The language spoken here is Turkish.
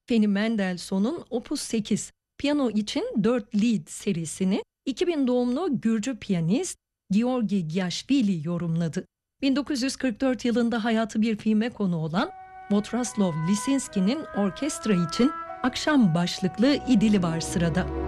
Fanny Mendelssohn'un Opus 8 piyano için 4 Lied serisini 2000 doğumlu Gürcü piyanist Georgi Giashvili yorumladı. 1944 yılında hayatı bir filme konu olan Votraslav Lisinski'nin orkestra için Akşam başlıklı idili var sırada.